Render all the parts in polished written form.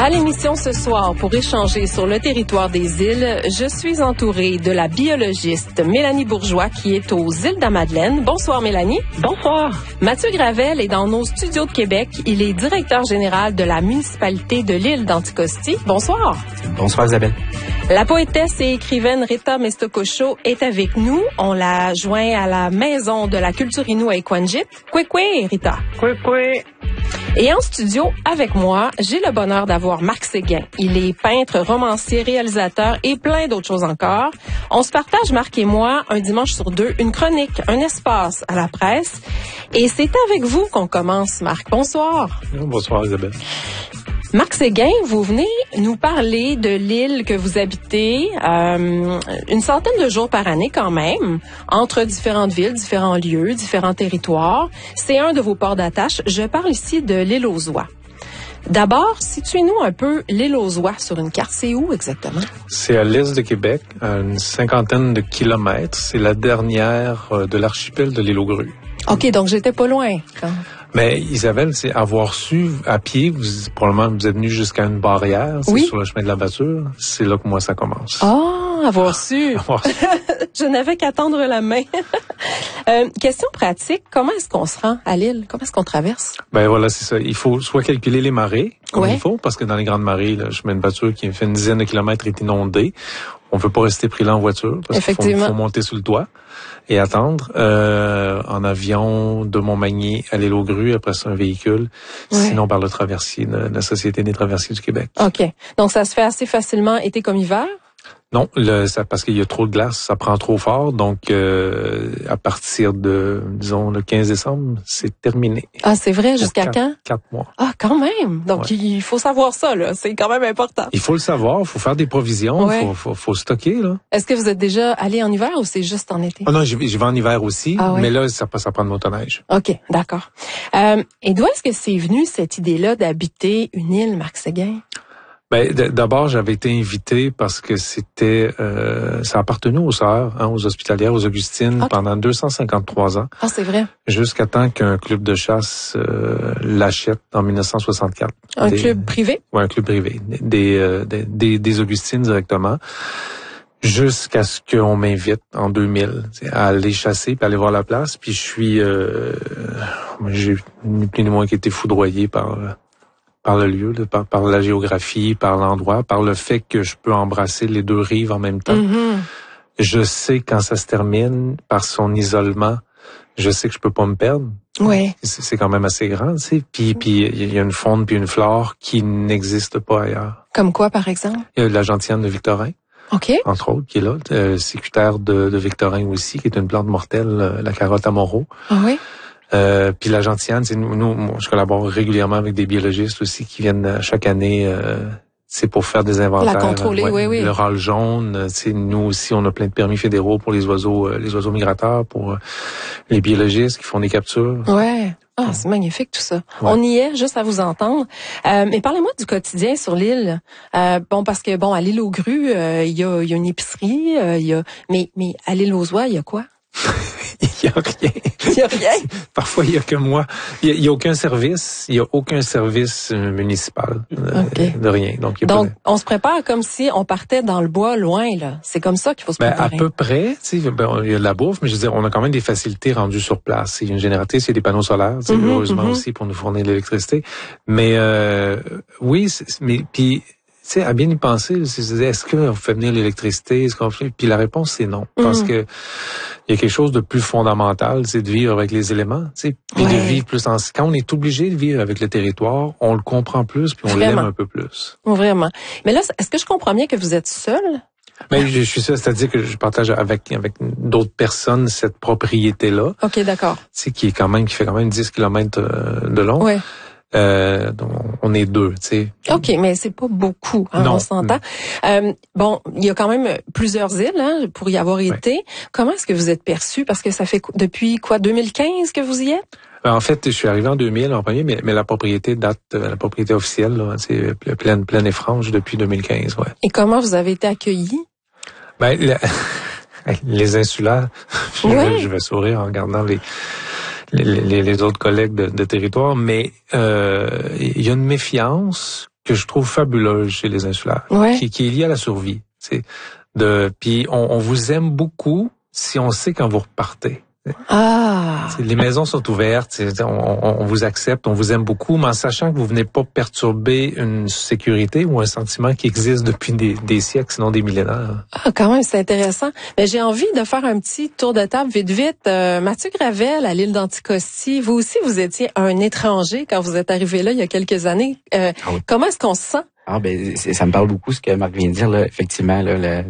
À l'émission ce soir, pour échanger sur le territoire des îles, je suis entourée de la biologiste Mélanie Bourgeois qui est aux îles de la Madeleine. Bonsoir Mélanie. Bonsoir. Mathieu Gravel est dans nos studios de Québec. Il est directeur général de la municipalité de l'île d'Anticosti. Bonsoir. Bonsoir Isabelle. La poétesse et écrivaine Rita Mestocosho est avec nous. On l'a joint à la maison de la culture Innu à Equanjit. Kwekwe, Rita. Kwekwe. Et en studio, avec moi, j'ai le bonheur d'avoir Marc Séguin. Il est peintre, romancier, réalisateur et plein d'autres choses encore. On se partage, Marc et moi, un dimanche sur deux, une chronique, un espace à la presse. Et c'est avec vous qu'on commence, Marc. Bonsoir. Bonsoir Isabelle. Marc Séguin, vous venez nous parler de l'île que vous habitez, une centaine de jours par année quand même, entre différentes villes, différents lieux, différents territoires. C'est un de vos ports d'attache. Je parle ici de l'île aux Oies. D'abord, situez-nous un peu l'île aux Oies sur une carte. C'est où exactement? C'est à l'est de Québec, à une cinquantaine de kilomètres. C'est la dernière de l'archipel de l'île aux Grues. OK, donc j'étais pas loin. Mais Isabelle, c'est avoir su à pied, probablement vous êtes venu jusqu'à une barrière, oui. Sur le chemin de la voiture, c'est là que moi ça commence. Avoir su. Je n'avais qu'à tendre la main. Question pratique, comment est-ce qu'on se rend à l'île? Comment est-ce qu'on traverse? Ben voilà, c'est ça. Il faut soit calculer les marées, comme il faut, parce que dans les grandes marées, le chemin de voiture qui fait une dizaine de kilomètres est inondé. On peut pas rester pris là en voiture, parce qu'il faut monter sur le toit et attendre. En avion, de Montmagny à l'île aux Grues, après ça un véhicule. Sinon par le traversier de la Société des traversiers du Québec. OK. Donc ça se fait assez facilement été comme hiver? Non, parce qu'il y a trop de glace, ça prend trop fort. Donc, à partir de, disons, le 15 décembre, c'est terminé. Ah, c'est vrai? Jusqu'à quand? 4 mois. Ah, quand même! Donc, il faut savoir ça, là. C'est quand même important. Il faut le savoir, il faut faire des provisions, faut stocker, là. Est-ce que vous êtes déjà allé en hiver ou c'est juste en été? Ah non, j'y vais en hiver aussi, mais là, ça prend de motoneige. OK, d'accord. Et d'où est-ce que c'est venu, cette idée-là, d'habiter une île, Marc Séguin? Ben, d'abord, j'avais été invité parce que ça appartenait aux sœurs, aux hospitalières, aux Augustines, pendant 253 ans. Ah, c'est vrai. Jusqu'à temps qu'un club de chasse l'achète en 1964. Un club privé? Oui, un club privé. Des Augustines directement. Jusqu'à ce qu'on m'invite en 2000 à aller chasser puis aller voir la place. Puis j'ai ni plus ni moins qu'été foudroyé par le lieu, par la géographie, par l'endroit, par le fait que je peux embrasser les deux rives en même temps. Mm-hmm. Je sais quand ça se termine, par son isolement, je sais que je peux pas me perdre. Oui. C'est quand même assez grand, tu sais. Puis il y a une faune puis une flore qui n'existe pas ailleurs. Comme quoi, par exemple? Il y a la gentiane de Victorin. OK. Entre autres, qui est là. Sécutaire de Victorin aussi, qui est une plante mortelle, la carotte à Moreau. Ah oui? Puis la gentiane, moi, je collabore régulièrement avec des biologistes aussi qui viennent chaque année, c'est pour faire des inventaires. La contrôler, oui. Le râle jaune, nous aussi, on a plein de permis fédéraux pour les oiseaux migrateurs, pour les biologistes qui font des captures. Ouais. Ah, c'est magnifique tout ça. Ouais. On y est, juste à vous entendre. Mais parlez-moi du quotidien sur l'île. Parce que à l'île aux Grues, il y a une épicerie, mais à l'île aux Oies, il y a quoi? Il y a rien. Il y a rien. Parfois, il y a que moi. Il y a aucun service. Il y a aucun service municipal. De rien. Donc, on se prépare comme si on partait dans le bois loin, là. C'est comme ça qu'il faut se préparer. À peu près. Il y a de la bouffe, mais je veux dire, on a quand même des facilités rendues sur place. Il y a une génératrice, il y a des panneaux solaires, heureusement aussi pour nous fournir l'électricité. Mais oui, puis à bien y penser, est-ce qu'on fait venir l'électricité? Puis la réponse, c'est non. Parce que il y a quelque chose de plus fondamental, c'est de vivre avec les éléments, puis de vivre plus quand on est obligé de vivre avec le territoire, on le comprend plus, puis on l'aime un peu plus. Vraiment. Mais là, est-ce que je comprends bien que vous êtes seul? Mais je suis seul, c'est-à-dire que je partage avec d'autres personnes cette propriété-là. OK, d'accord. Qui fait quand même 10 kilomètres de long. Ouais. Donc on est deux, tu sais. OK, mais c'est pas beaucoup, non, on s'entend. Il y a quand même plusieurs îles pour y avoir été. Comment est-ce que vous êtes perçu? Parce que ça fait depuis 2015 que vous y êtes? En fait, je suis arrivé en 2000 en premier, mais la propriété la propriété officielle, là, c'est pleine et franche depuis 2015, ouais. Et comment vous avez été accueillis? Les insulaires, je vais sourire en regardant les autres collègues de territoire, mais il y a une méfiance que je trouve fabuleuse chez les insulaires, qui est liée à la survie. Puis on vous aime beaucoup si on sait quand vous repartez. Les maisons sont ouvertes, on vous accepte, on vous aime beaucoup, mais en sachant que vous venez pas perturber une sécurité ou un sentiment qui existe depuis des siècles, sinon des millénaires. Quand même, c'est intéressant. Mais j'ai envie de faire un petit tour de table vite. Mathieu Gravel, à l'île d'Anticosti, vous aussi, vous étiez un étranger quand vous êtes arrivé là il y a quelques années. Comment est-ce qu'on se sent? Ça me parle beaucoup ce que Marc vient de dire, là. Effectivement, là,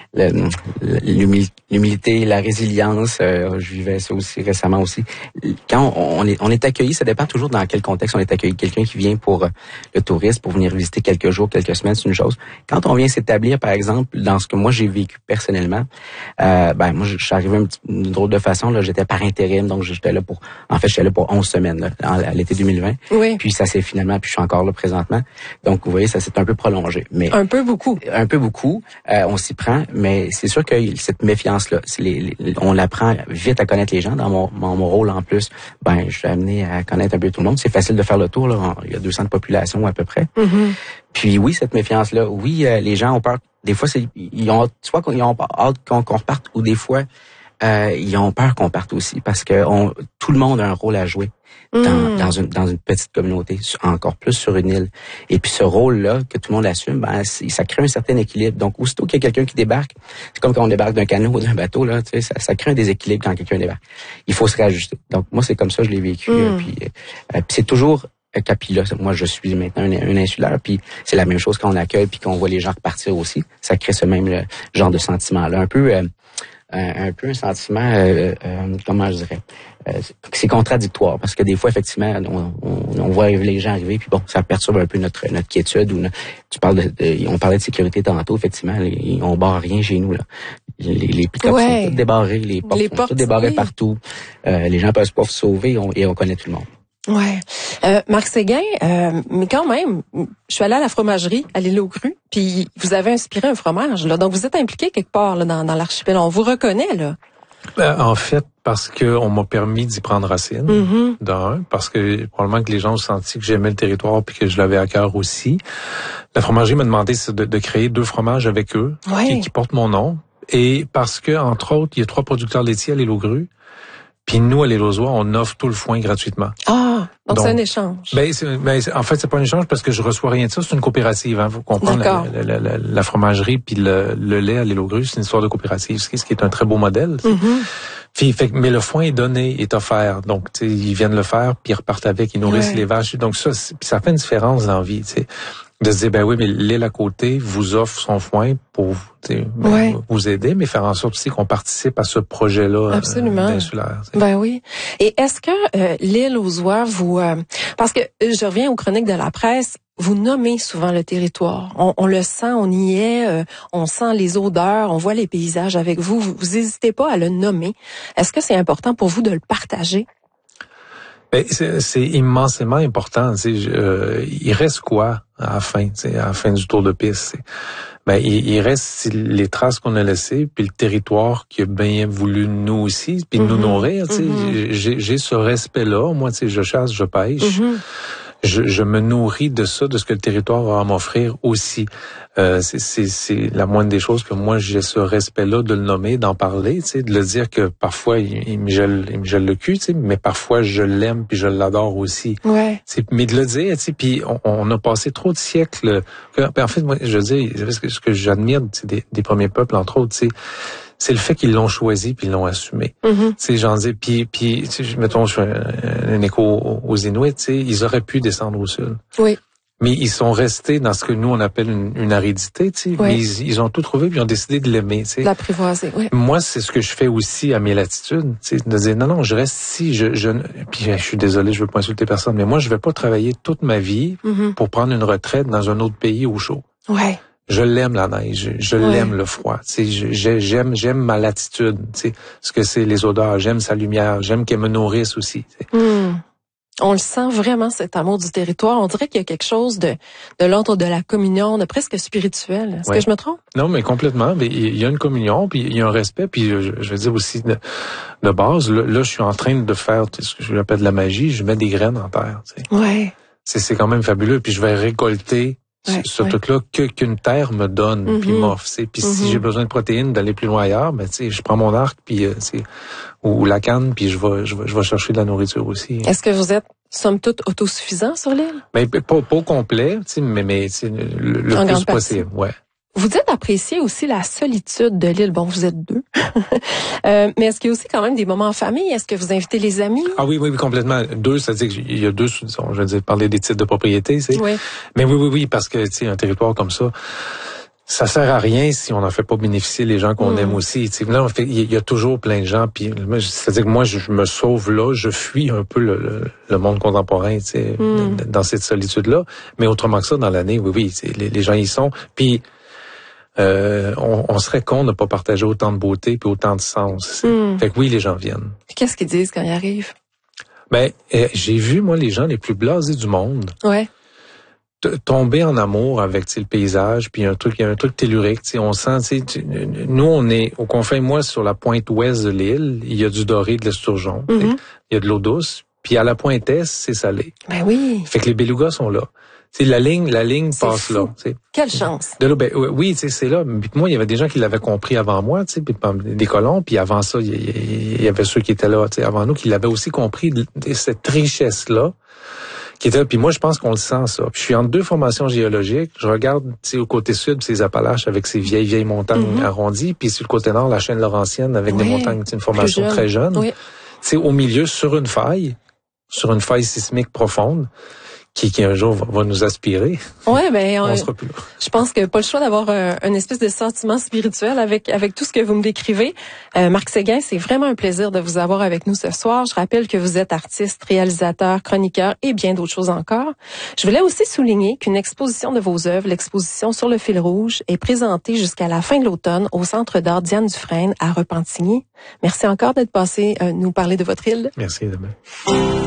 l'humilité, la résilience, je vivais ça aussi récemment aussi. Quand on est accueilli, ça dépend toujours dans quel contexte on est accueilli. Quelqu'un qui vient pour le tourisme, pour venir visiter quelques jours, quelques semaines, c'est une chose. Quand on vient s'établir, par exemple, dans ce que moi j'ai vécu personnellement, moi je suis arrivé d'une drôle de façon, là, j'étais par intérim, donc j'étais là pour 11 semaines, là, à l'été 2020. Oui. Puis ça s'est finalement, puis je suis encore là présentement. Donc vous voyez, ça s'est un peu prolongé. Mais un peu beaucoup. On s'y prend, mais c'est sûr que cette méfiance-là, on l'apprend vite à connaître les gens. Dans mon rôle en plus, je suis amené à connaître un peu tout le monde. C'est facile de faire le tour, là. Il y a 200 de population à peu près. Mm-hmm. Puis oui, cette méfiance-là, les gens ont peur. Des fois, ils ont hâte qu'on reparte, ou des fois, ils ont peur qu'on parte aussi, parce que tout le monde a un rôle à jouer dans une petite communauté, encore plus sur une île. Et puis ce rôle-là que tout le monde assume, ça crée un certain équilibre. Donc aussitôt qu'il y a quelqu'un qui débarque, c'est comme quand on débarque d'un canot ou d'un bateau, là, tu sais, ça crée un déséquilibre quand quelqu'un débarque. Il faut se réajuster. Donc moi, c'est comme ça que je l'ai vécu. Puis c'est toujours là, moi je suis maintenant un insulaire, puis c'est la même chose quand on accueille puis qu'on voit les gens repartir aussi. Ça crée ce même genre de sentiment-là, un peu un sentiment, comment je dirais, c'est contradictoire, parce que des fois, effectivement, on voit les gens arriver, puis bon, ça perturbe un peu notre quiétude. On parlait de sécurité tantôt, effectivement, on barre rien chez nous, là. Les pick-up sont tous débarrés, les portes sont toutes débarrées partout. Les gens peuvent pas se sauver et on connaît tout le monde. Ouais. Marc Séguin, mais quand même, je suis allée à la fromagerie, à l'île aux Grues, puis vous avez inspiré un fromage, là. Donc, vous êtes impliqué quelque part, là, dans l'archipel. On vous reconnaît, là. En fait, parce que on m'a permis d'y prendre racine, d'un, parce que probablement que les gens ont senti que j'aimais le territoire puis que je l'avais à cœur aussi. La fromagerie m'a demandé de créer 2 fromages avec eux, qui portent mon nom. Et parce que, entre autres, il y a 3 producteurs laitiers à l'île aux Grues. Puis nous, à l'île aux Oies, on offre tout le foin gratuitement. Donc c'est un échange. En fait, c'est pas un échange parce que je reçois rien de ça. C'est une coopérative. Hein. Vous comprenez, la fromagerie puis le lait à l'île aux Grues, c'est une histoire de coopérative, ce qui est un très beau modèle. Puis, mais le foin est donné, est offert. Donc, tu sais, ils viennent le faire, puis ils repartent avec, ils nourrissent les vaches. Donc ça fait une différence dans la vie, tu sais. De se dire, oui, mais l'île à côté vous offre son foin pour vous aider, mais faire en sorte aussi qu'on participe à ce projet-là d'insulaire. Oui. Et est-ce que l'île aux Oies, parce que je reviens aux chroniques de la presse, vous nommez souvent le territoire. On le sent, on y est, on sent les odeurs, on voit les paysages avec vous. Vous n'hésitez pas à le nommer. Est-ce que c'est important pour vous de le partager? C'est immensément important. Il reste quoi à la fin du tour de piste? Il reste les traces qu'on a laissées, puis le territoire qui a bien voulu nous aussi, puis nous nourrir. J'ai ce respect-là. Moi, je chasse, je pêche. Je me nourris de ça, de ce que le territoire a à m'offrir aussi. C'est la moindre des choses que moi j'ai ce respect-là de le nommer, d'en parler, de le dire que parfois il me gèle le cul, mais parfois je l'aime puis je l'adore aussi. Mais de le dire, puis on a passé trop de siècles. En fait, moi je dis, ce que j'admire des premiers peuples, entre autres, c'est le fait qu'ils l'ont choisi puis ils l'ont assumé. J'en dis, puis mettons, je fais un écho aux Inuits, ils auraient pu descendre au sud. Mais ils sont restés dans ce que nous on appelle une aridité, mais ils ont tout trouvé puis ils ont décidé de l'aimer, l'apprivoiser. Moi, c'est ce que je fais aussi à mes latitudes, de dire non, je reste ici, puis je suis désolé, je veux pas insulter personne, mais moi je vais pas travailler toute ma vie pour prendre une retraite dans un autre pays au chaud. Je l'aime la neige, je l'aime le froid. J'aime ma latitude, ce que c'est les odeurs, j'aime sa lumière, j'aime qu'elle me nourrisse aussi. On le sent vraiment, cet amour du territoire. On dirait qu'il y a quelque chose de l'ordre de la communion, de presque spirituel. Est-ce que je me trompe? Non, mais complètement. Mais il y a une communion, puis il y a un respect, puis je veux dire aussi de base. Là, je suis en train de faire ce que je appelle de la magie. Je mets des graines en terre. C'est quand même fabuleux. Puis je vais récolter ce truc-là qu'une terre me donne puis m'offre. Puis si j'ai besoin de protéines, d'aller plus loin ailleurs, ben je prends mon arc puis ou la canne puis je vais chercher de la nourriture aussi. Est-ce que vous êtes somme toute autosuffisant sur l'île? Ben pas au complet, mais le plus possible, ouais. Vous dites apprécier aussi la solitude de l'île. Bon, vous êtes deux. Mais est-ce qu'il y a aussi quand même des moments en famille? Est-ce que vous invitez les amis? Ah oui, complètement. Deux, c'est-à-dire qu'il y a deux, je veux dire, parler des titres de propriété, c'est. Oui. Mais oui, parce que, un territoire comme ça sert à rien si on n'en fait pas bénéficier les gens qu'on aime aussi. Là, il y a toujours plein de gens, puis c'est-à-dire que moi, je me sauve là, je fuis un peu le monde contemporain, dans cette solitude-là. Mais autrement que ça, dans l'année, oui, les gens y sont. Puis on serait con de ne pas partager autant de beauté puis autant de sens. Fait que oui, les gens viennent. Qu'est-ce qu'ils disent quand ils arrivent? Ben, j'ai vu, moi, les gens les plus blasés du monde. Ouais. Tomber en amour avec le paysage, puis il y a un truc tellurique, on sent, nous on est au confin, moi sur la pointe ouest de l'île, il y a du doré, de l'esturgeon, il y a de l'eau douce, puis à la pointe est, c'est salé. Ben oui. Fait que les belugas sont là. La ligne passe fou. Là. T'sais. Quelle chance. De là, oui, c'est là. Puis moi, il y avait des gens qui l'avaient compris avant moi, des colons. Puis avant ça, il y avait ceux qui étaient là, avant nous, qui l'avaient aussi compris cette richesse-là. Qui était là. Puis moi, je pense qu'on le sent, ça. Puis je suis entre deux formations géologiques. Je regarde, au côté sud, ces Appalaches avec ces vieilles montagnes arrondies. Puis sur le côté nord, la chaîne laurentienne avec des montagnes, une formation très jeune. Oui. Au milieu, sur une faille sismique profonde. Qui un jour va nous aspirer. Ouais, ben on sera plus là. Je pense que pas le choix d'avoir un espèce de sentiment spirituel avec tout ce que vous me décrivez. Marc Séguin, c'est vraiment un plaisir de vous avoir avec nous ce soir. Je rappelle que vous êtes artiste, réalisateur, chroniqueur et bien d'autres choses encore. Je voulais aussi souligner qu'une exposition de vos œuvres, l'exposition Sur le fil rouge, est présentée jusqu'à la fin de l'automne au Centre d'art Diane Dufresne à Repentigny. Merci encore d'être passé nous parler de votre île. Merci, demain.